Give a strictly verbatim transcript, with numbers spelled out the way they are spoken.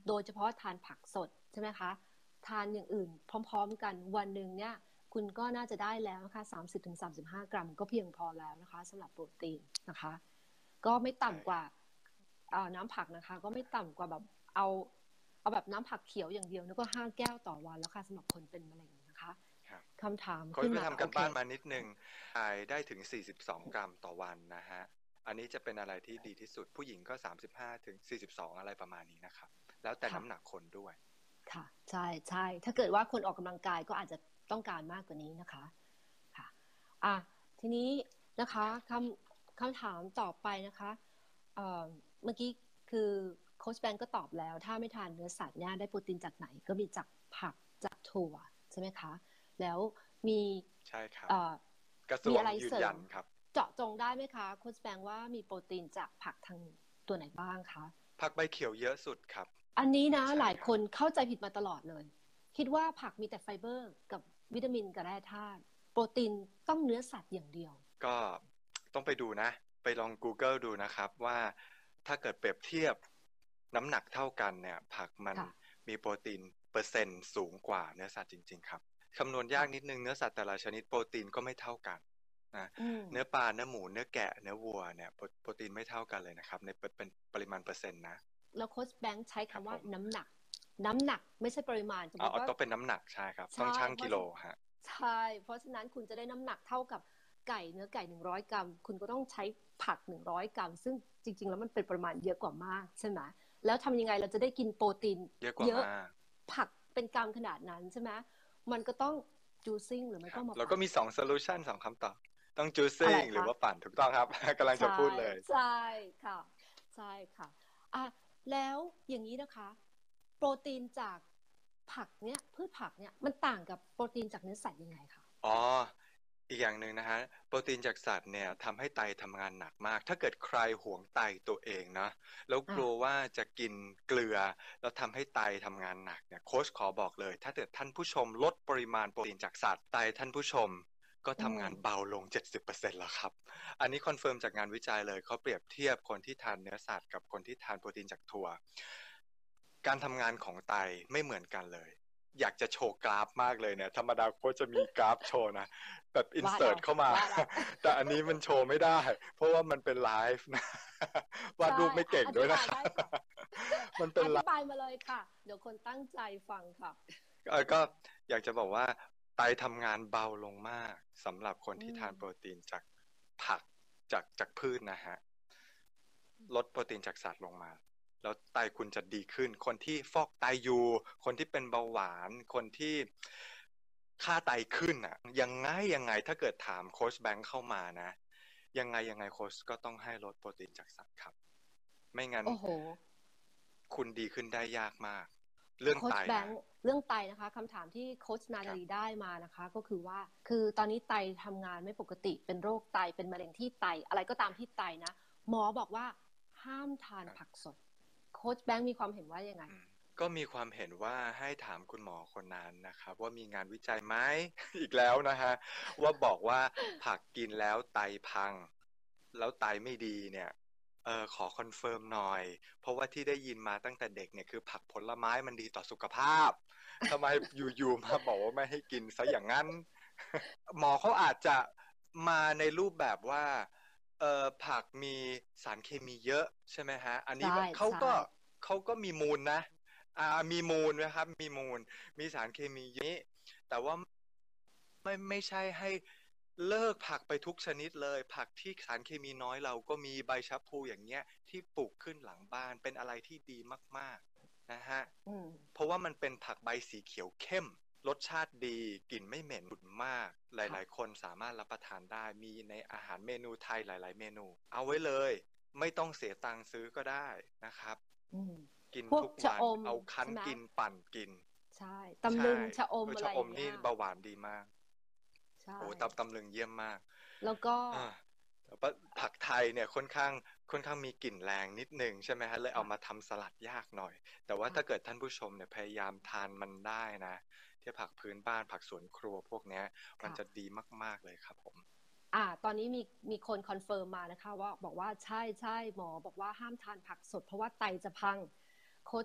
โดยเฉพาะทานผักสดใช่ไหมคะทานอย่างอื่นพร้อมๆกันวันหนึ่งเนี่ยคุณก็น่าจะได้แล้วนะคะสามสิบถึงสามสิบห้ากรัมก็เพียงพอแล้วนะคะสำหรับโปรตีนนะคะก็ไม่ใช่ต่ำกว่าครับน้ำผักนะคะก็ไม่ต่ำกว่าแบบเอาเอาแบบน้ำผักเขียวอย่างเดียวแล้วก็ห้าแก้วต่อวันแล้วค่ะสำหรับคนเป็นมะเร็งนะคะครับคำถามโค้ชขึ้นมาโอเคก็ทำกันบ้านมานิดนึงทายได้ถึงสี่สิบสองกรัมต่อวันนะฮะอันนี้จะเป็นอะไรที่ดีที่สุดผู้หญิงก็สามสิบห้าถึงสี่สิบสองอะไรประมาณนี้นะครับแล้วแต่ค่ะน้ำหนักคนด้วยค่ะใช่ใช่ถ้าเกิดว่าคนออกกำลังกายก็อาจจะต้องการมากกว่านี้นะคะค่ะอ่ะทีนี้นะคะคำคำถามต่อไปนะคะเอ่อเมื่อกี้คือโค้ชแบงก์ก็ตอบแล้วถ้าไม่ทานเนื้อสัตว์เนี่ยได้โปรตีนจากไหนก็มีจากผักจากถั่วใช่ไหมคะแล้วมีใช่ครับเอ่อกระทรมีวงยืนอะไรเสริมยันครับเจาะจงได้ไหมคะโค้ชแบงก์ว่ามีโปรตีนจากผักทางตัวไหนบ้างคะผักใบเขียวเยอะสุดครับอันนี้นะหใช่ครับลายคนเข้าใจผิดมาตลอดเลยคิดว่าผักมีแต่ไฟเบอร์กับวิตามินกับแร่ธาตุโปรตีนต้องเนื้อสัตว์อย่างเดียวก็ต้องไปดูนะไปลอง Google ดูนะครับว่าถ้าเกิดเปรียบเทียบน้ำหนักเท่ากันเนี่ยผักมันค่ะมีโปรตีนเปอร์เซ็นต์สูงกว่าเนื้อสัตว์จริงๆครับคำนวณยากนิดค่ะนึงเนื้อสัตว์แต่ละชนิดโปรตีนก็ไม่เท่ากันนะอืมเนื้อปลาเนื้อหมูเนื้อแกะเนื้อวัวเนี่ยโปรโปรตีนไม่เท่ากันเลยนะครับในเป็นปริมาณเปอร์เซ็นต์นะแล้วโค้ชแบงค์ใช้ครับคำว่าผมน้ำหนักน้ำหนักไม่ใช่ปริมาณสมมเอาเอาติว่าต้องเป็นน้ำหนักใช่ครับต้องใช่ชั่งกิโลเพราะฉะฮะใช่เพราะฉะนั้นคุณจะได้น้ำหนักเท่ากับไก่เนื้อไก่หนึ่งร้อยกรัมคุณก็ต้องใช้ผักหนึ่งร้อยกรัมซึ่งจริงๆแล้วมันเป็นปริมาณเยอะกว่ามากใช่ไหมแล้วทำยังไงเราจะได้กินโปรตีนเยอะกว่าเยอะมากผักเป็นกรัมขนาดนั้นใช่ไหมมันก็ต้องจูซิ่งหรือไม่ครับก็มาปั่นแล้วก็มีสองโซลูชันสองคำตอบต้องอะไร juicing หรือคะว่าปั่นถูกต้องครับกำลังจะใช่พูดเลยใช่ค่ะใช่ค่ะอ่ะแล้วอย่างนี้นะคะโปรตีนจากผักเนี่ยพืชผักเนี่ยมันต่างกับโปรตีนจากเนื้อสัตว์ยังไงคะอ๋ออีกอย่างหนึ่งนะฮะโปรตีนจากสัตว์เนี่ยทำให้ไตทำงานหนักมากถ้าเกิดใครหวงไตตัวเองนะแล้วกอ่ะลัวว่าจะกินเกลือแล้วทำให้ไตทำงานหนักเนี่ยโค้ชขอบอกเลยถ้าเกิดท่านผู้ชมลดปริมาณโปรตีนจากสัตว์ไตท่านผู้ชมก็อืทำงานมเบาลงเจ็ดสิบเปอร์เซ็นต์แล้วครับอันนี้คอนเฟิร์มจากงานวิจัยเลยเขาเปรียบเทียบคนที่ทานเนื้อสัตว์กับคนที่ทานโปรตีนจากถั่วการทำงานของไตไม่เหมือนกันเลย อยากจะโชว์กราฟมากเลยเนี่ยธรรมดาโค้ชจะมีกราฟโชว์นะแบบอินวาดเอาเสิร์ตเข้ามาวาดเอาแต่อันนี้มันโชว์ไม่ได้เพราะว่ามันเป็นไลฟ์นะวาดใช่รูปไม่เก่งอด้วยธิบายได้นะครับค่ะมันเป็นไลฟ์อธิบายมาเลยค่ะเดี๋ยวคนตั้งใจฟังค่ะเอ่อก็อยากจะบอกว่าไตทำงานเบาลงมากสำหรับคนอืที่ทานโปรมตีนจากผักจากจากพืชนะฮะลดโปรตีนจากสัตว์ลงมาแล้วไตคุณจะดีขึ้นคนที่ฟอกไตอยู่คนที่เป็นเบาหวานคนที่ค่าไตขึ้นอ่ะยังไงยังไงถ้าเกิดถามโค้ชแบงค์เข้ามานะยังไงยังไงโค้ชก็ต้องให้ลดโปรตีนจากสัตว์ครับไม่งั้นโอ้โหคุณดีขึ้นได้ยากมากเรื่องโค้ไตนะชแบงค์เรื่องไตนะคะคำถามที่โค้ชนาครับดาลีได้มานะคะก็คือว่าคือตอนนี้ไตทำงานไม่ปกติเป็นโรคไตเป็นมะเร็งที่ไตอะไรก็ตามที่ไตนะหมอบอกว่าห้ามทานครับผักสดโค้ชแบงค์มีความเห็นว่ายังไงอืมก็มีความเห็นว่าให้ถามคุณหมอคนนั้นนะครับว่ามีงานวิจัยไหม อีกแล้วนะฮะว่าบอกว่าผักกินแล้วไตพังแล้วไตไม่ดีเนี่ยเออขอคอนเฟิร์มหน่อยเพราะว่าที่ได้ยินมาตั้งแต่เด็กเนี่ยคือผักผลไม้มันดีต่อสุขภาพทำไมอยู่ๆมาบอกว่าไม่ให้กินซะอย่างนั้นหมอเขาอาจจะมาในรูปแบบว่าเออผักมีสารเคมีเยอะใช่ไหมฮะอันนี้ใช่เขาใช่ก็ เขาก็มีมูลนะอ่ามีมูลนะครับ มีมูล มีสารเคมีเยอะแต่ว่าไม่ไม่ใช่ให้เลิกผักไปทุกชนิดเลย ผักที่สารเคมีน้อยเราก็มีใบชะพลูอย่างเงี้ยที่ปลูกขึ้นหลังบ้านเป็นอะไรที่ดีมากๆนะฮะอืมเพราะว่ามันเป็นผักใบสีเขียวเข้มรสชาติดีกลิ่นไม่เหม็นขุ่นมากหค่ะลายๆคนสามารถรับประทานได้มีในอาหารเมนูไทยหลายๆเมนูเอาไว้เลยไม่ต้องเสียตังค์ซื้อก็ได้นะครับอืมกินพวกทุกวันชะอมเอาคั้นใช่ไหมกินปั่นกินใช่ตำลึใช่งชะอมเอออะไรชะอมนี่อย่างเงี้ยเบาหวานดีมากใช่โอ้ตำตำลึงเยี่ยมมากแล้วก็อ่าแต่ว่าผักไทยเนี่ยค่อนข้างค่อนข้างมีกลิ่นแรงนิดนึงใช่ไหมฮะเลยเอาค่ะมาทำสลัดยากหน่อยแต่ว่าค่ะถ้าเกิดท่านผู้ชมเนี่ยพยายามทานมันได้นะที่ผักพื้นบ้านผักสวนครัวพวกเนี้ยมันค่ะจะดีมากๆเลยครับผมอ่าตอนนี้มีมีคนคอนเฟิร์มมานะคะว่าบอกว่าใช่ใช่หมอบอกว่าห้ามทานผักสดเพราะว่าไตจะพัง